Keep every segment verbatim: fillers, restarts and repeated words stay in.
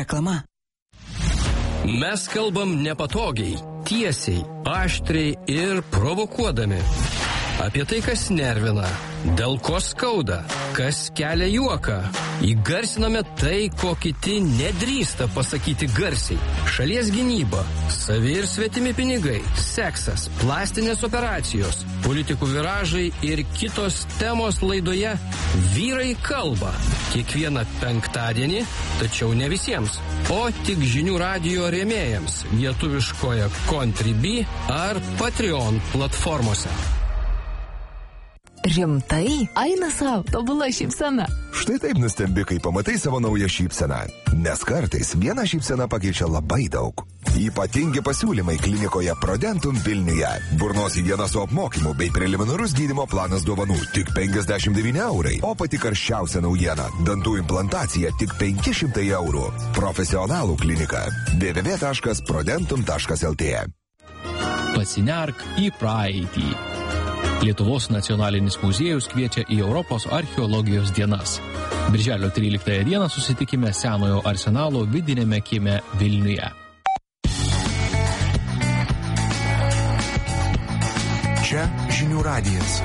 Reklama. Mes kalbam nepatogiai, tiesiai, aštriai ir provokuodami. Apie tai, kas nervina, dėl ko skauda, kas kelia juoką. Įgarsiname tai, ko kiti nedrįsta pasakyti garsiai. Šalies gynyba, savi ir svetimi pinigai, seksas, plastinės operacijos, politikų viražai ir kitos temos laidoje Vyrai kalba. Kiekvieną penktadienį, tačiau ne visiems, o tik žinių radijo rėmėjams lietuviškoje Contribui ar Patreon platformose. Rimtai? Eina savo, tobula šypsena. Štai taip nustembi, kai pamatai savo naują šypseną. Nes kartais viena šypsena pakeičia labai daug. Ypatingi pasiūlymai klinikoje Prodentum Vilniuje. Burnos higiena su apmokymu bei preliminarus gydymo planas dovanų tik penkiasdešimt devyni eurai. O pati karščiausia naujiena – dantų implantacija tik penki šimtai eurų. Profesionalų klinika. w w w taškas prodentum taškas l t. Pasinerk į praeitį. Lietuvos nacionalinis muziejus kviečia į Europos archeologijos dienas. Birželio tryliktąją dieną susitikime Senojo arsenalo vidinėme kieme Vilniuje. Čia žinių radijas.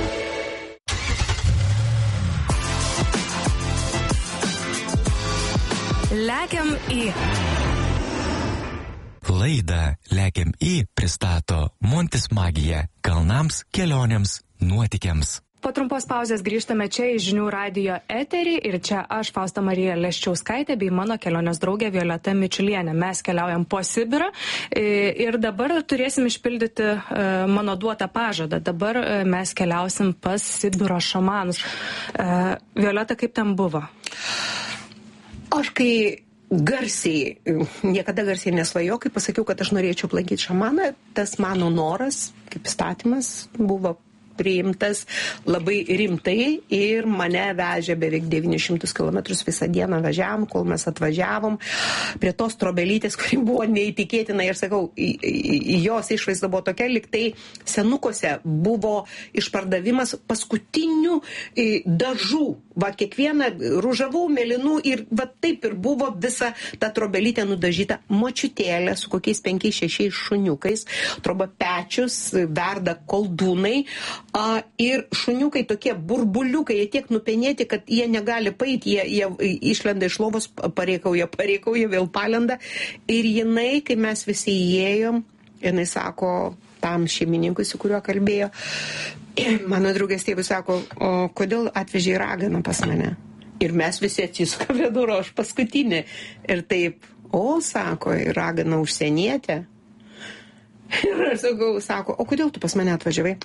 Lekiam į... Laidą Lekiam į pristato Montis Magija kalnams, kelionėms, nuotykiams. Po trumpos pauzės grįžtame čia į žinių radijo eterį ir čia aš, Fausta Marija Leščiauskaitė, bei mano kelionės draugė Violeta Mičiulienė. Mes keliaujam po Sibirą ir dabar turėsim išpildyti mano duotą pažadą. Dabar mes keliausim pas Sibiro šamanus. Violeta, kaip ten buvo? Aš kai garsiai, niekada garsiai nesvajau, kai pasakiau, kad aš norėčiau aplankyti šamaną, tas mano noras, kaip įstatymas, buvo priimtas labai rimtai ir mane vežė beveik devynis šimtus kilometrų visą dieną važiavom, kol mes atvažiavom prie tos trobelytės, kuri buvo neįtikėtina. Ir sakau, jos išvaizda buvo tokia, lyg tai senukose buvo išpardavimas paskutinių dažų. Va, kiekvieną ružavų, mėlynų ir va taip ir buvo visa ta trobelytė nudažyta. Močiutėlė su kokiais penkiais šešiais šuniukais, troba pečius, verda koldūnai. A, ir šuniukai tokie burbuliukai, jie tiek nupenėti, kad jie negali paeiti, jie, jie išlenda iš lovos, pareikauja, pareikauja, vėl palenda. Ir jinai, kai mes visi įėjom, jinai sako tam šeimininkui, su kuriuo kalbėjo, mano draugės tėvui sako, o kodėl atvežė raganą pas mane? Ir mes visi atsisuka prie durų, aš paskutinė. Ir taip, o, sako, ragana užsienietė. Ir aš sakau, sako, o kodėl tu pas mane atvažiavai?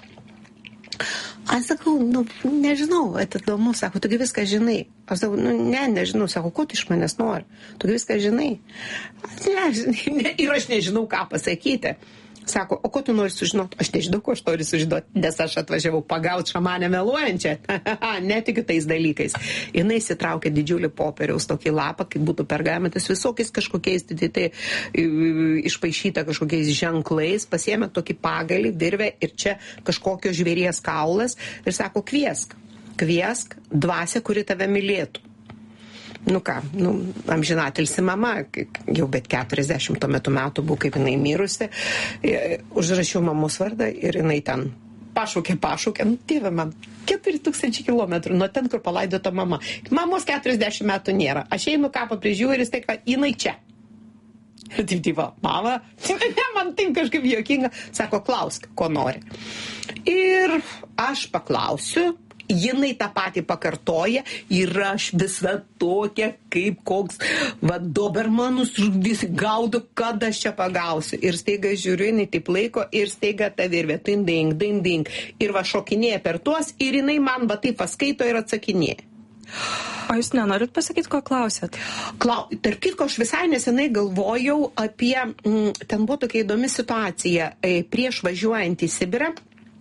Aš sakau, nu, nežinau, atįdomu, sako, tu viską žinai. Aš sakau, nu, ne, nežinau, sako, ko tu iš manęs nori? Tu viską žinai. Ne, ne, ir aš nežinau, ką pasakyti. Sako, o ko tu nori sužinoti? Aš nežinau, ko aš noriu sužinoti, nes aš atvažiavau pagauti šamanę meluojančią. Netikiu tais dalykais. Jinai įsitraukė didžiulį popieriaus tokį lapą, kaip būtų pergamentas, visokiais kažkokiais, tai, tai išpaišyta kažkokiais ženklais, pasiėmė tokį pagalį, virvę ir čia kažkokio žvėries kaulas ir sako, kviesk, kviesk dvasią, kuri tave mylėtų. Nu ką, nu, amžinatilsi mama, jau bet keturiasdešimt tuo metu metų buvo, kaip jinai mirusi, užrašiau mamos vardą ir jinai ten pašaukė, pašaukė, nu, tėve man, keturi tūkstančiai kilometrų nuo ten, kur palaidota mama. Mamos keturiasdešimt metų nėra. Aš einu kapą prižiūriu ir jis tai, kad jinai čia. Ir taip, taip, mama, ne, man taip kažkaip juokinga, sako, klausk, ko nori. Ir aš paklausiu, jinai tą patį pakartoja ir aš visą tokia, kaip koks va, dobermanus vis gaudu, kad aš čia pagausiu. Ir staiga žiūriu, jinai taip laiko ir staiga ta virvė, ding, ding, ding, ding. Ir va šokinėja per tuos ir jinai man va taip paskaito ir atsakinėja. O jūs nenorit pasakyti, ko klausėt? Klau, tarp kitko, aš visai nesenai galvojau apie, m, ten buvo tokia įdomi situacija, e, prieš važiuojant į Sibirą.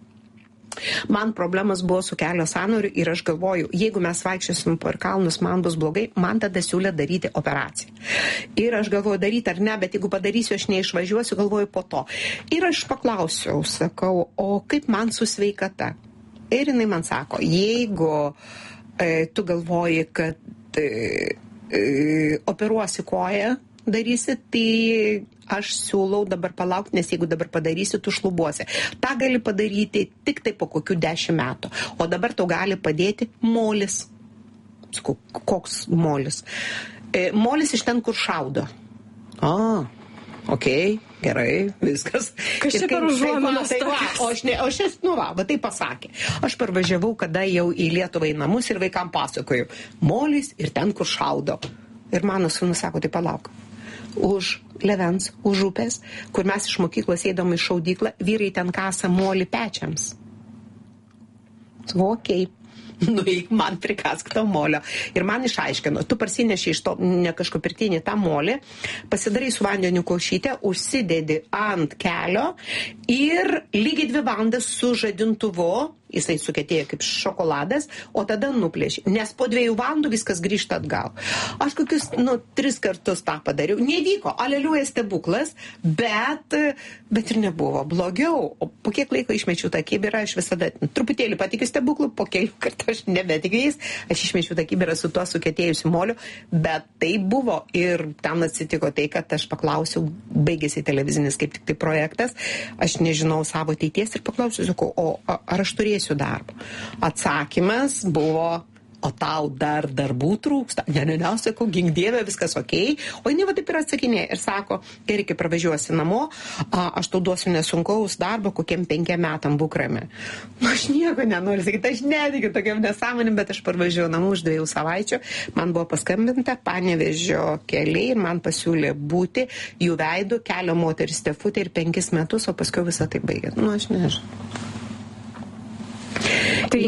Man problemas buvo su kelio sąnariu ir aš galvoju, jeigu mes vaikščiosim per kalnus, man bus blogai, man tada siūlė daryti operaciją. Ir aš galvoju daryti ar ne, bet jeigu padarysiu, aš neišvažiuosiu, galvoju po to. Ir aš paklausiau, sakau, o kaip man su sveikata? Ir jinai man sako, jeigu e, tu galvoji, kad e, e, operuosi koją, darysi, tai aš siūlau dabar palaukti, nes jeigu dabar padarysi, tu šlubuosi. Ta gali padaryti tik tai po kokių dešimt metų. O dabar tau gali padėti molis. Koks molis? E, molis iš ten, kur šaudo. O, okei, okay, gerai, viskas. Kas čia per užuominas tai, va, o aš, ne, o aš esu, nu va, va tai pasakė. Aš parvažiavau, kada jau į Lietuvą į namus ir vaikam pasakoju. Molis ir ten, kur šaudo. Ir mano sūnus sako, tai palauk. Už Levens, už upės, kur mes iš mokyklos eidom į šaudyklą, vyrai ten kasa molį pečiams. Okei. Nueik man prikask to molio. Ir man išaiškino, tu parsineši iš to ne kažko pirtinį tą molį, pasidarai su vandeniu košytę, užsidedi ant kelio ir lygiai dvi valandas su žadintuvu, jisai sukėtėja kaip šokoladas, o tada nuplėši. Nes po dviejų valandų viskas grįžta atgal. Aš kokius, nu, tris kartus tą padariau. Nevyko, aleliuoja stebuklas, bet, bet ir nebuvo blogiau. O po kiek laiko išmečiau tą kibirą, aš visada truputėlį patikiu stebuklų, po kelių kartų aš nebetikiu jais, aš išmečiau tą kibirą su tuo sukėtėjusiu moliu, bet tai buvo ir ten atsitiko tai, kad aš paklausiau, baigėsi televizinis kaip tik tai projektas, aš nežinau savo ateities ir paklausiau, sakau, o ar aš turėsiu darbo. Atsakymas buvo, o tau dar darbų trūksta. Ne, ne, ne, sakau, gink dieve, viskas okei. O jinai va taip ir atsakinė ir sako, gerai, kai pravažiuosi namo, a, aš tau duosiu nesunkaus darbo, kokiem penkiem metam būk rami. Nu, aš nieko nenoriu sakyti, aš netikiu tokiam nesąmonėm, bet aš parvažiuoju namo už dviejų savaičių. Man buvo paskambinta Panevėžio keliai ir man pasiūlė būti jų veidų kelio moteris Stefutė ir penkis metus, o paskui visą tai baigė. Nu, aš nežinau. Tai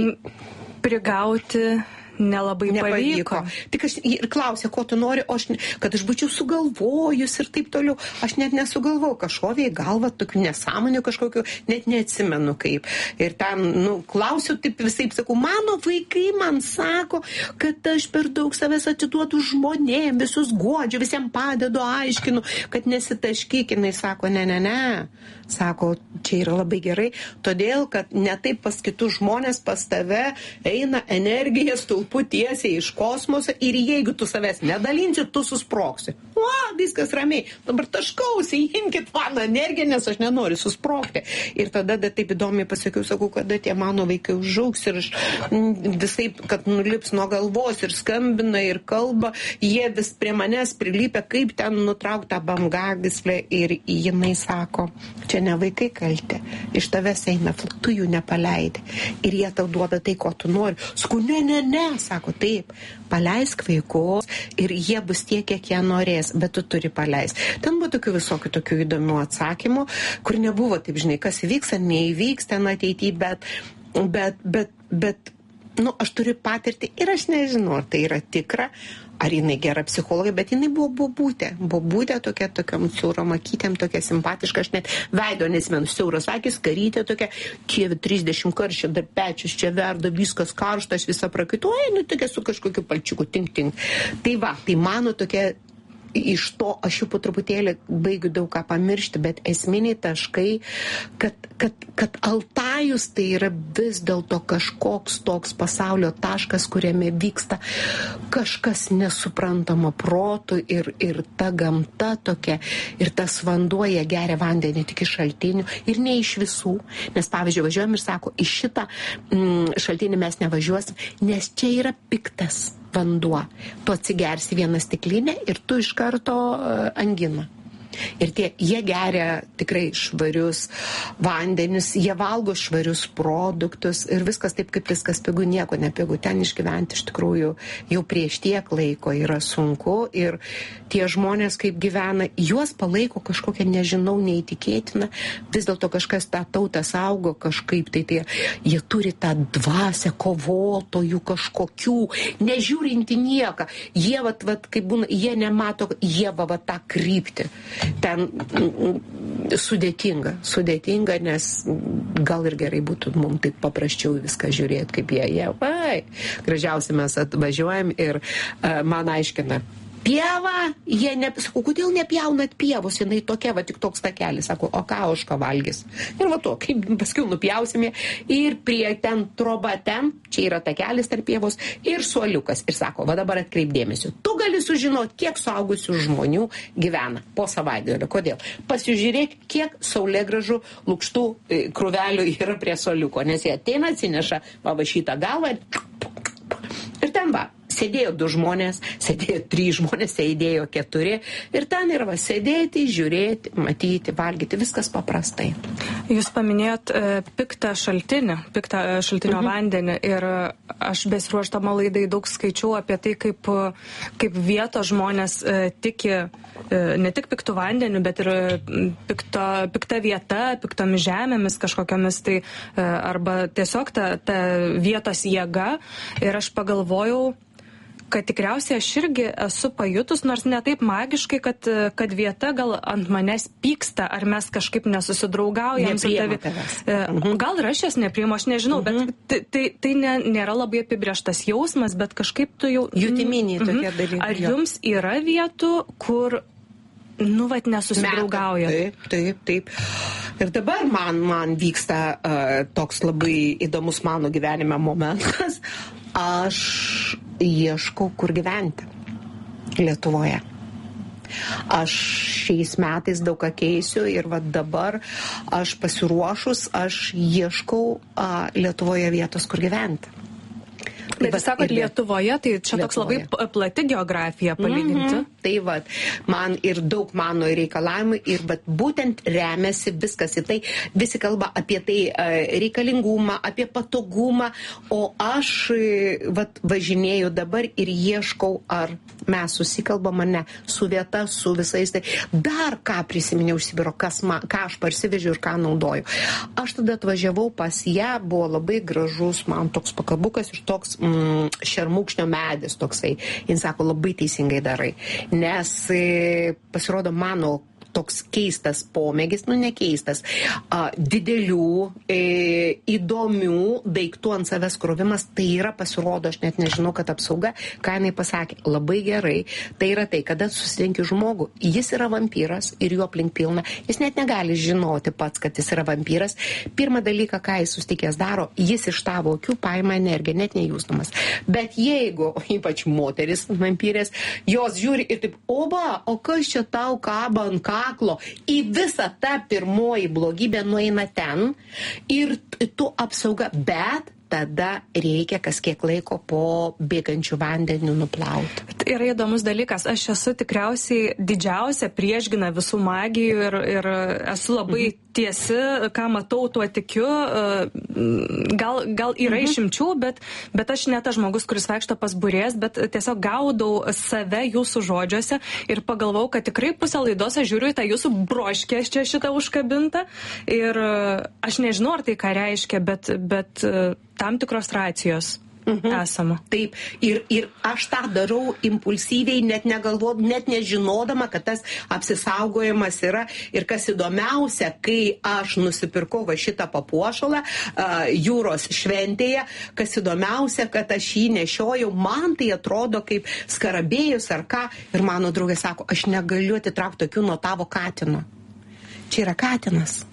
prigauti nelabai nepavyko. pavyko. Tik aš ir klausė, ko tu nori, o aš, kad aš būčiau sugalvojus ir taip toliau. Aš net nesugalvojau, kažkovė į galvą tokių nesąmonių kažkokių, net neatsimenu kaip. Ir ten, nu, klausiu taip visaip, sakau, mano vaikai man sako, kad aš per daug savęs atiduodu žmonėm, visus godžiu, visiems padedu, aiškinu, kad nesitaškyk. Jinai sako, ne, ne, ne. Sako, čia yra labai gerai, todėl, kad ne taip pas kitus žmonės, pas tave eina energija stulpu tiesiai iš kosmoso ir jeigu tu savęs nedalinsi, tu susproksi. O, viskas ramiai. Dabar taškausi, imkit mano energiją, nes aš nenoriu susprokti. Ir tada da, taip įdomiai pasakiau, sakau, kada tie mano vaikai užaugs ir aš visai, kad nulips nuo galvos ir skambina ir kalba, jie vis prie manęs prilipia, kaip ten nutraukta bamgagyslė ir jinai sako, čia ne vaikai kalti, iš tavęs eina, tu jų nepaleidi ir jie tau duoda tai, ko tu nori. Sakau, ne, ne, ne, sako, taip, paleisk vaikus ir jie bus tiek, kiek jie norės, bet tu turi paleisti. Ten buvo tokių visokių tokių įdomių atsakymų, kur nebuvo, taip žinai, kas įvyks ar neįvyks ten ateityje, bet, bet, bet, bet, nu, aš turiu patirtį ir aš nežinau, ar tai yra tikra, ar jinai gera psichologija, bet jinai buvo bobutė. Bobutė tokia, tokiam siaurom akytėm, tokia simpatiška, aš net veido nesimenu, siauras akis, karytė tokia, kiek trisdešimt karščio, dar pečius čia verda, viskas karštas, visa prakaituoja, nu tokia su kažkokiu palčiuku, tink, tink. Tai va, tai mano tokia, iš to aš jau po truputėlį baigiu daug ką pamiršti, bet esminiai taškai, kad, kad, kad Altajus tai yra vis dėlto kažkoks toks pasaulio taškas, kuriame vyksta kažkas nesuprantama protų ir, ir ta gamta tokia, ir tas vanduo, jie geria vandenį tik iš šaltinių ir ne iš visų, nes pavyzdžiui važiuojam ir sako, iš šitą mm, šaltinį mes nevažiuosim, nes čia yra piktas vanduo. Tu atsigersi vieną stiklinę ir tu iš karto uh, angina. Ir tie, jie geria tikrai švarius vandenis, jie valgo švarius produktus ir viskas taip, kaip viskas pigu, nieko nepigu. Ten išgyventi iš tikrųjų jau prieš tiek laiko yra sunku ir tie žmonės, kaip gyvena, juos palaiko kažkokia, nežinau, neįtikėtina. Vis dėlto kažkas tą tautą saugo kažkaip, tai tie, jie turi tą dvasią kovotojų kažkokių, nežiūrinti nieką. Jie, vat, vat, kaip būna, jie nemato, jie va, va tą kryptį. Ten mm, sudėtinga, sudėtinga, nes gal ir gerai būtų mums taip paprasčiau viską žiūrėti, kaip jie, jie, vai, gražiausiai mes atvažiuojam ir uh, man aiškina, Pieva, jie ne, sakau, kodėl nepjaunat pievos, jinai tokia, va, tik toks takelis, sako, o ką už ką valgys. Ir va to, kaip paskui nupjausime, ir prie ten troba ten, čia yra takelis tarp pievos, ir suoliukas. Ir sako, va dabar atkreipdėmėsiu, tu gali sužinoti, kiek suaugusių žmonių gyvena po savaitgalio. Kodėl? Pasižiūrėk, kiek saulėgražų lukštų krūvelių yra prie suoliuko, nes jie ateina, atsineša va, va šitą galvą ir, ir ten va. Sėdėjo du žmonės, sėdėjo trys žmonės, sėdėjo keturi ir ten yra va, sėdėti, žiūrėti, matyti, valgyti, viskas paprastai. Jūs paminėjot e, piktą šaltinį, piktą e, šaltinio mhm. vandenį ir aš besiruoštama laidai daug skaičiau apie tai, kaip, kaip vietos žmonės e, tiki e, ne tik piktų vandeniu, bet ir pikto, pikta vieta, piktomis žemėmis kažkokiamis, tai, e, arba tiesiog ta, ta vietos jėga. Ir aš pagalvojau, kad tikriausiai aš irgi esu pajutus, nors ne taip magiškai, kad, kad vieta gal ant manęs pyksta, ar mes kažkaip nesusidraugaujam su tavi. Mhm. Gal ir aš jas nepriimu, aš nežinau, mhm. bet tai, tai, tai ne, nėra labai apibrieštas jausmas, bet kažkaip tu jau... Jutiminiai mhm. tokie dalykai. Ar jums yra vietų, kur... Nu, vat, nesusidraugauja. Taip, taip, taip. Ir dabar man, man vyksta uh, toks labai įdomus mano gyvenime momentas. Aš ieškau, kur gyventi Lietuvoje. Aš šiais metais daug ką keisiu ir va dabar aš pasiruošus, aš ieškau uh, Lietuvoje vietos, kur gyventi. Bet jūs sakot Lietuvoje, tai čia Lietuvoje. Toks labai plati geografija palyginti. Mm-hmm. Tai va, man ir daug mano reikalavimų ir bet būtent remiasi viskas į tai, visi kalba apie tai reikalingumą, apie patogumą, o aš va, važinėju dabar ir ieškau, ar mes susikalbam, ar ne, su vieta, su visais. Tai dar ką prisiminiau iš Sibiro, kas man, ką aš parsivežiau ir ką naudoju. Aš tada atvažiavau pas ją, buvo labai gražus man toks pakabukas ir toks mm, šermukšnio medis toksai. Jis sako, labai teisingai darai, nes e, pasirodo mano toks keistas pomėgis, nu nekeistas, a, didelių, e, įdomių daiktų ant savęs krovimas, tai yra pasirodo, aš net nežinau, kad apsauga, ką jinai pasakė, labai gerai, tai yra tai, kada susitinki žmogų, jis yra vampyras ir jo aplink pilna, jis net negali žinoti pats, kad jis yra vampyras. Pirmą dalyką, ką jis susitikęs daro, jis iš tavo akių paima energiją, net nejūsdamas. Bet jeigu, ypač moteris vampyrės, jos žiūri ir taip, oba, o kas čia tau kaba ant ką, kaklo, į visą tą pirmoji blogybę nueina ten ir tu apsauga, bet tada reikia kas kiek laiko po bėgančių vandenių nuplauti. Tai yra įdomus dalykas. Aš esu tikriausiai didžiausia priešgina visų magijų ir, ir esu labai mhm. tiesi, ką matau, tuo tikiu. Gal, gal yra mhm. išimčių, bet, bet aš ne tas žmogus, kuris vaikšto pas burės, bet tiesiog gaudau save jūsų žodžiuose ir pagalvau, kad tikrai pusę laidos aš žiūriu į tą jūsų broškę čia šitą užkabintą ir aš nežinau, ar tai ką reiškia, bet, bet tam tikros racijos mhm. esama. Taip, ir, ir aš tą darau impulsyviai, net negalvodama, net nežinodama, kad tas apsisaugojimas yra. Ir kas įdomiausia, kai aš nusipirkau va šitą papuošalą uh, jūros šventėje, kas įdomiausia, kad aš jį nešiojau, man tai atrodo kaip skarabėjus ar ką. Ir mano draugė sako, aš negaliu atitraukti tokių nuo tavo katino. Čia yra katinas.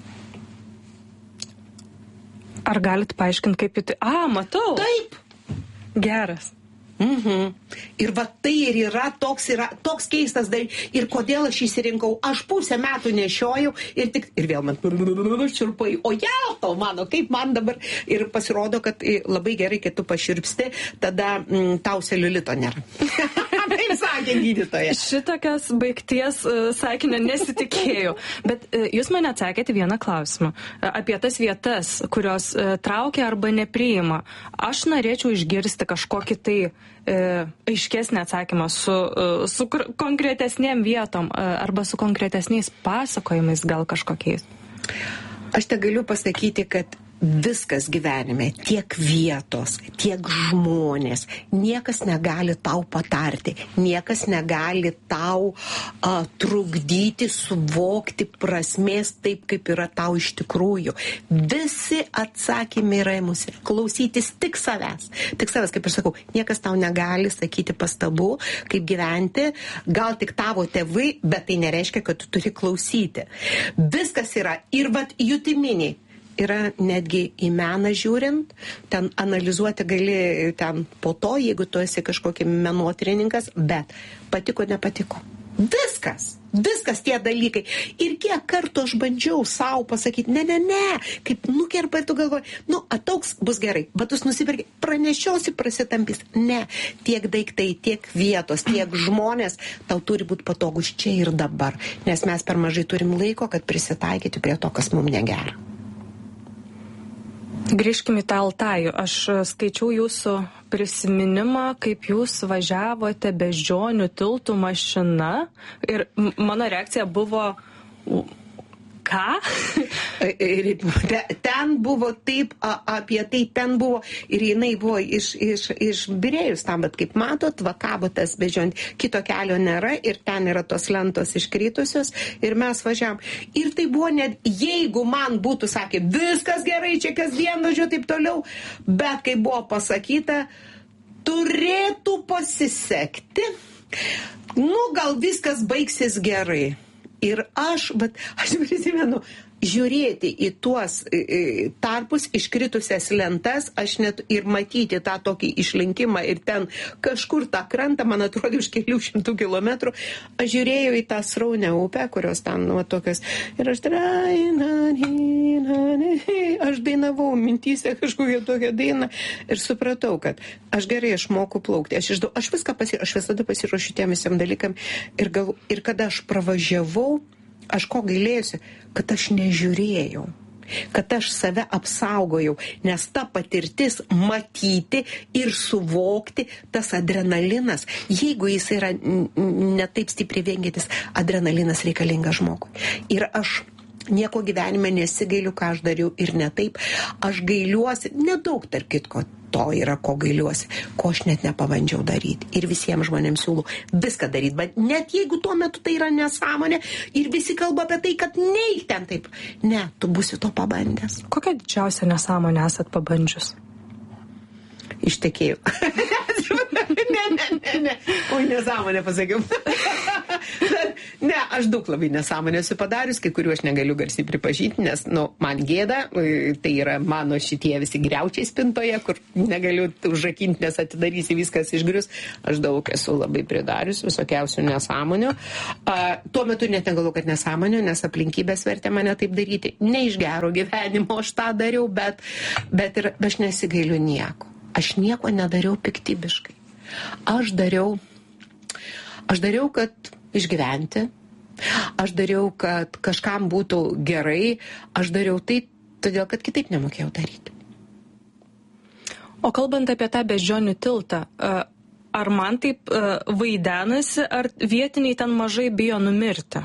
Ar galit paaiškinti, kaip į tai... A, matau. Taip. Geras. Mhm. Ir va tai ir yra toks, yra toks keistas dalykas. Ir kodėl aš įsirinkau, aš pusę metų nešiojau ir tik, ir vėl man širpai, o jau, mano, kaip man dabar. Ir pasirodo, kad labai gerai, kai tu paširpsti, tada m, tau celiulito nėra. Taip sakė gydytoja. Šitokios baigties uh, sakinio nesitikėjau. Bet uh, jūs man atsakėte vieną klausimą uh, apie tas vietas, kurios uh, traukia arba nepriima. Aš norėčiau išgirsti kažkokį tai uh, aiškesnį atsakymą su, uh, su konkretesnėm vietom uh, arba su konkretesniais pasakojimais gal kažkokiais. Aš te galiu pasakyti, kad viskas gyvenime, tiek vietos, tiek žmonės, niekas negali tau patarti, niekas negali tau a, trukdyti suvokti prasmės taip, kaip yra tau iš tikrųjų. Visi atsakymai yra mūsų. Klausytis tik savęs. Tik savęs, kaip aš sakau, niekas tau negali sakyti pastabų, kaip gyventi, gal tik tavo tėvai, bet tai nereiškia, kad tu turi klausyti. Viskas yra ir vat jutiminiai. Yra netgi į meną žiūrint, ten analizuoti gali ten po to, jeigu tu esi kažkokį menotyrininkas, bet patiko, nepatiko. Viskas, viskas tie dalykai. Ir kiek kartų aš bandžiau savo pasakyti, ne, ne, ne, kaip nukerpa ir tu galvoji, nu, atauks bus gerai, batus nusipirki, pranešiosi, prasitampys. Ne, tiek daiktai, tiek vietos, tiek žmonės, tau turi būti patogus čia ir dabar, nes mes per mažai turim laiko, kad prisitaikyti prie to, kas mums negera. Grįžkime į tą Altajų. Aš skaičiau jūsų prisiminimą, kaip jūs važiavote Beždžionių tiltų mašina ir mano reakcija buvo, ką? Ten buvo taip, a, apie tai ten buvo ir jinai buvo iš, iš, išbirėjus tam, bet kaip matot, vakabo tas Beždžionių, kito kelio nėra ir ten yra tos lentos iškritusios ir mes važiavam. Ir tai buvo net, jeigu man būtų sakė, viskas gerai, čia kasdien važiuoju taip toliau, bet kai buvo pasakyta, turėtų pasisekti, nu gal viskas baigsis gerai. Ir aš, bet aš prisimenu, žiūrėti į tuos e, tarpus, iškritusias lentas, aš net ir matyti tą tokį išlinkimą ir ten kažkur tą krantą, man atrodo, už kelių šimtų kilometrų, aš žiūrėjau į tą sraunę upę, kurios ten, nu, tokios, ir aš aš dainavau mintyse kažkokią tokią dainą ir supratau, kad aš gerai išmoku plaukti, aš, išdau, aš viską pasi, aš visada pasiruošiu tiem visiem dalykam ir, gal, ir kada aš pravažiavau, aš ko gailėjusi, kad aš nežiūrėjau, kad aš save apsaugojau, nes ta patirtis matyti ir suvokti, tas adrenalinas, jeigu jis yra ne taip stipriai vengiantis, adrenalinas reikalingas žmogui. Ir aš nieko gyvenime nesigailiu, ką aš dariau ir ne taip. Aš gailiuosi, nedaug tarp kitko to yra, ko gailiuosi, ko aš net nepabandžiau daryti. Ir visiems žmonėms siūlau viską daryti, bet net jeigu tuo metu tai yra nesąmonė ir visi kalba apie tai, kad neik ten taip. Ne, tu būsi to pabandęs. Kokią didžiausią nesąmonę esat pabandžius? Ištekėjau. ne, ne, ne, ne. Oi, nesąmonę pasakiau. Ne, aš daug labai nesąmonę esu padarius, kai kuriuo aš negaliu garsiai pripažinti, nes, nu, man gėda, tai yra mano šitie visi griaučiai spintoje, kur negaliu užrakinti, nes atidarysi viskas išgrius. Aš daug esu labai pridarius, visokiausių nesąmonių. A, tuo metu net negalvoju, kad nesąmonių, nes aplinkybės vertė mane taip daryti. Ne iš gero gyvenimo aš tą dariau, bet, bet ir aš nesigailiu nieko. Aš nieko nedariau piktybiškai. Aš dariau, aš dariau, kad išgyventi. Aš dariau, kad kažkam būtų gerai. Aš dariau taip, todėl, kad kitaip nemokėjau daryti. O kalbant apie tą Beždžionių tiltą, ar man taip vaidenasi, ar vietiniai ten mažai bijo numirti?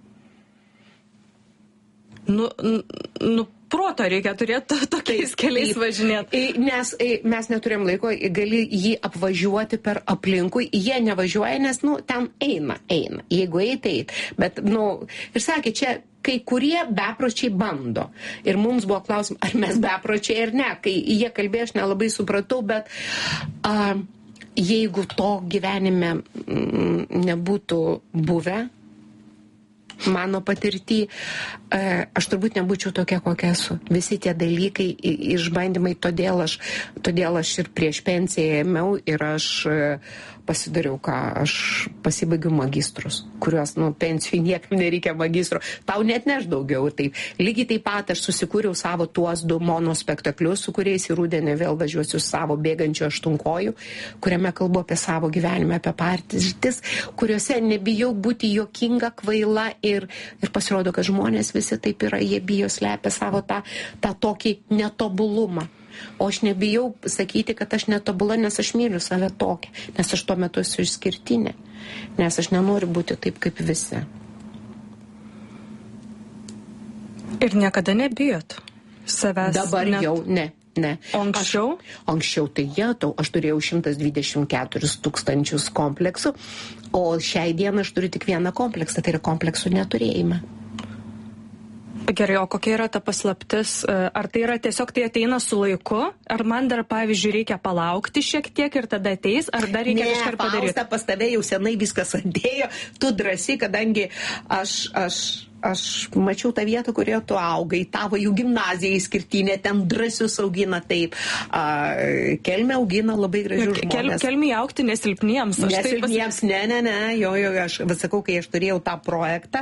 Nu, nu proto reikia turėti tokiais keliais važinėti. Nes mes neturėjom laiko, gali jį apvažiuoti per aplinkui, jie nevažiuoja, nes, nu, ten eina, eina. Jeigu eit, eit. Bet, nu, ir sakė, čia kai kurie bepročiai bando. Ir mums buvo klausim, ar mes bepročiai ar ne. Kai jie kalbėjo, aš nelabai supratau, bet a, jeigu to gyvenime m, nebūtų buvę, mano patirtį, aš turbūt nebūčiau tokia, kokia esu. Visi tie dalykai, išbandymai, todėl aš, todėl aš ir prieš pensiją ėmiau ir aš pasidariau, ką aš pasibaigiu magistrus, kuriuos, nu, pensijai niekam nereikia magistro. Tau net neš daugiau. Taip. Lygiai taip pat aš susikūriau savo tuos du monospektaklius, su kuriais į rudenį vėl važiuosiu savo bėgančių aštunkojų, kuriame kalbu apie savo gyvenimą, apie patirtis, kuriuose nebijau būti juokinga, kvaila ir, ir pasirodo, kad žmonės visi taip yra, jie bijo slepia savo tą, tą tokį netobulumą. O aš nebijau sakyti, kad aš netobula, nes aš myliu save tokią, nes aš tuo metu esu išskirtinė, nes aš nenoriu būti taip kaip visi. Ir niekada nebijot? savęs. Dabar net... jau ne. Ne. O anksčiau? Aš, anksčiau tai jėtau, aš turėjau šimtas dvidešimt keturis tūkstančius kompleksų, o šiai dienai aš turiu tik vieną kompleksą, tai yra kompleksų neturėjimą. Gerai, o kokia yra ta paslaptis? Ar tai yra tiesiog tai ateina su laiku? Ar man dar, pavyzdžiui, reikia palaukti šiek tiek ir tada ateis? Ar dar reikia kažką padaryti? Ne, Fausta, pas tave jau senai viskas atėjo, tu drąsi, kadangi aš... aš Aš mačiau tą vietą, kurioje tu augai, tavo jų gimnazija įskirtinė, ten drąsius augina taip. A, kelmė augina labai gražius žmonės. Kel, kelmė augti nesilpniems. Nesilpniems, pas... ne, ne, ne, jo, jo, aš sakau, kai aš turėjau tą projektą,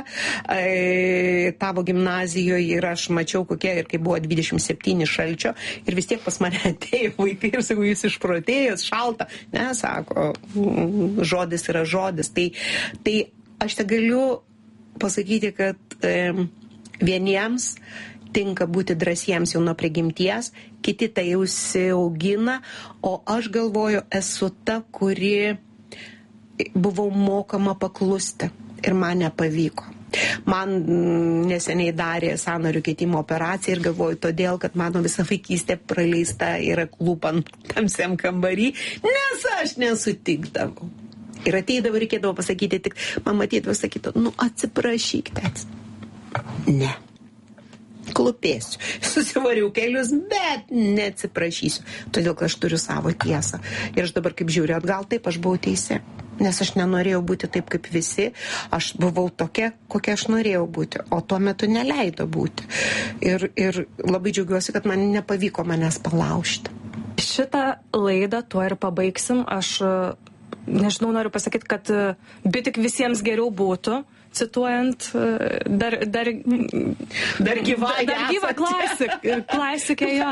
e, tavo gimnazijoje ir aš mačiau, kokie, ir kai buvo dvidešimt septyni šalčio, ir vis tiek pas mane atėjo vaikai ir sakau, jūs išprotėjus, šalta. Ne, sako, žodis yra žodis. Tai, tai aš te galiu pasakyti, kad e, vieniems tinka būti drąsiems jau nuo prigimties, kiti tai jau užsiaugina, o aš galvoju, esu ta, kuri buvau mokama paklusti ir man nepavyko. Man neseniai darė sąnarių keitimo operaciją ir galvoju todėl, kad mano visa vaikystė praleista yra klūpant tamsiam kambarį, nes aš nesutikdavau. Ir ateidavo, reikėdavo pasakyti, tik man matydavo, sakytų, nu atsiprašyk, tėtis. Ne. Klupėsiu. Susivariau kelius, bet neatsiprašysiu. Todėl, kad aš turiu savo tiesą. Ir aš dabar, kaip žiūriu atgal, taip, aš buvau teisi. Nes aš nenorėjau būti taip, kaip visi. Aš buvau tokia, kokia aš norėjau būti. O tuo metu neleido būti. Ir, ir labai džiaugiuosi, kad man nepavyko manęs palaužti. Šitą laidą tuo ir pabaigsim. Aš... Nežinau, noriu pasakyti, kad bet tik visiems geriau būtų, cituojant dar, dar, dar gyvą, dar gyvą klasik, klasikę jo.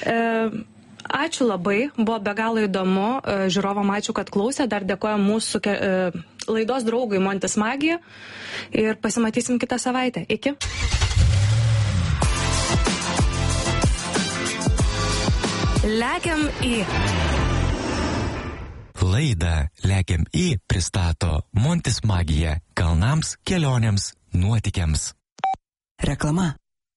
Ačiū labai, buvo be galo įdomu, žiūrovam ačiū, kad klausė, dar dėkojam mūsų laidos draugui Montis Magija ir pasimatysim kitą savaitę. Iki. Lekiam į... Laidą Lekiam į pristato Montis Magija kalnams, kelionėms, nuotykiams. Reklama.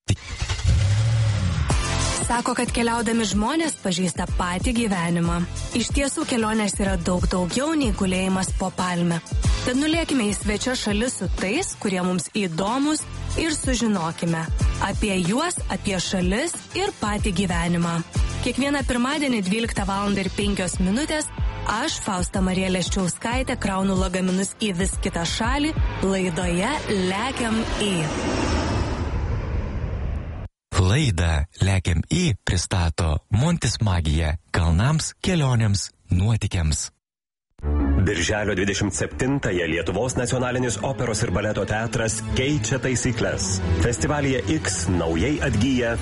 Sako, kad keliaudami žmonės pažįsta patį gyvenimą. Iš tiesų kelionės yra daug daugiau nei gulėjimas po palme. Tad nulėkime į svečio šalis su tais, kurie mums įdomus ir sužinokime apie juos, apie šalis ir patį gyvenimą. Kiekvieną pirmadienį dvyliktą valandą ir penkios minutės aš, Fausta Marija Leščiauskaitė, kraunu lagaminus į vis kitą šalį laidoje Lekiam į. Laidą Lekiam į pristato Montis Magija kalnams, kelionėms, nuotykiams. Birželio dvidešimt septintąją Lietuvos nacionalinis operos ir baleto teatras keičia taisyklės. Festivalyje X naujai atgyja